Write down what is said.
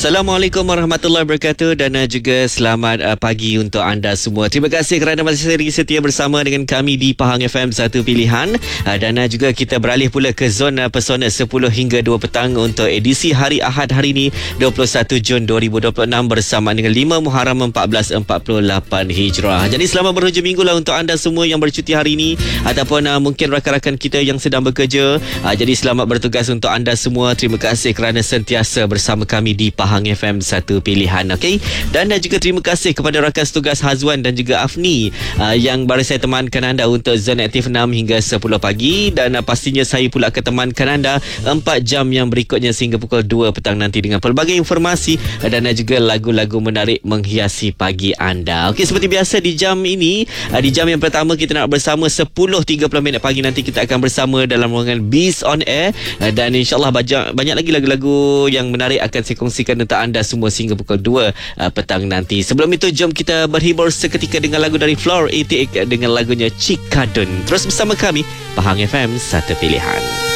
Assalamualaikum warahmatullahi wabarakatuh dan juga selamat pagi untuk anda semua. Terima kasih kerana masih seri setia bersama dengan kami di Pahang FM Satu Pilihan. Dan juga kita beralih pula ke zona pesona 10 hingga 2 petang untuk edisi hari Ahad hari ini 21 Jun 2026 bersama dengan 5 Muharram 1448 Hijrah. Jadi selamat berhujung minggu lah untuk anda semua yang bercuti hari ini ataupun mungkin rakan-rakan kita yang sedang bekerja. Jadi selamat bertugas untuk anda semua. Terima kasih kerana sentiasa bersama kami di Pahang FM Satu Pilihan. Okey, dan juga terima kasih kepada rakan setugas Hazwan dan juga Afni yang baru saya temankan anda untuk zona aktif 6 hingga 10 pagi, dan pastinya saya pula akan temankan anda 4 jam yang berikutnya sehingga pukul 2 petang nanti dengan pelbagai informasi dan juga lagu-lagu menarik menghiasi pagi anda. Okey, seperti biasa di jam ini, di jam yang pertama kita nak bersama 10.30 minit pagi nanti kita akan bersama dalam ruangan Beast on Air, dan insyaAllah banyak lagi lagu-lagu yang menarik akan saya kongsikan untuk anda semua sehingga pukul 2 petang nanti. Sebelum itu, jom kita berhibur seketika dengan lagu dari Floor 88 dengan lagunya Cikadun. Terus bersama kami, Pahang FM Satu Pilihan.